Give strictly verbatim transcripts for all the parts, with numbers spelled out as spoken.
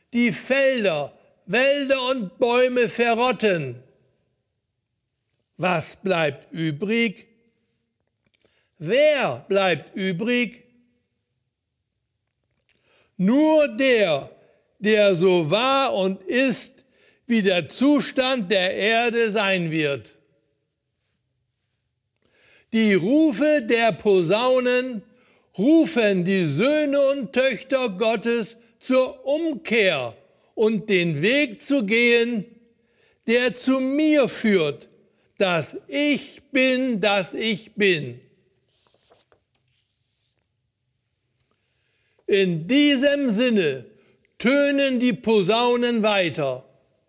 die Felder, Wälder und Bäume verrotten. Was bleibt übrig? Wer bleibt übrig? Nur der, der so war und ist, wie der Zustand der Erde sein wird. Die Rufe der Posaunen rufen die Söhne und Töchter Gottes zur Umkehr und den Weg zu gehen, der zu mir führt, dass ich bin, dass ich bin. In diesem Sinne tönen die Posaunen weiter.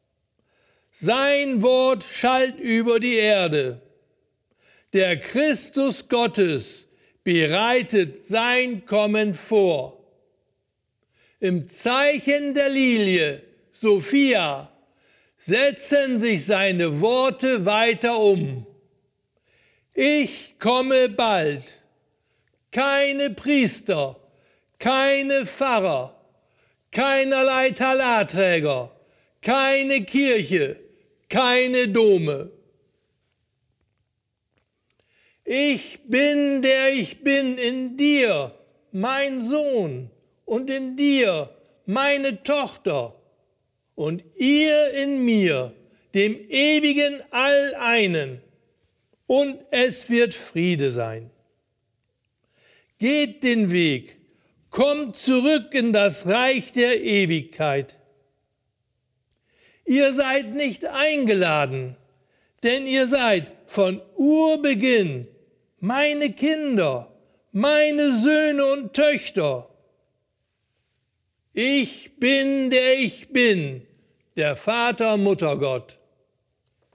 Sein Wort schallt über die Erde. Der Christus Gottes bereitet sein Kommen vor. Im Zeichen der Lilie, Sophia, setzen sich seine Worte weiter um. Ich komme bald. Keine Priester, keine Pfarrer, keinerlei Talarträger, keine Kirche, keine Dome. Ich bin, der ich bin in dir, mein Sohn, und in dir, meine Tochter, und ihr in mir, dem ewigen All-Einen, und es wird Friede sein. Geht den Weg, kommt zurück in das Reich der Ewigkeit. Ihr seid nicht eingeladen, denn ihr seid von Urbeginn meine Kinder, meine Söhne und Töchter. Ich bin, der ich bin, der Vater, Mutter Gott.